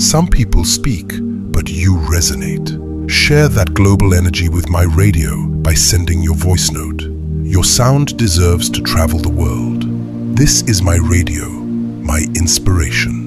Some people speak, but you resonate. Share that global energy with my radio by sending your voice note. Your sound deserves to travel the world. This is my radio, my inspiration.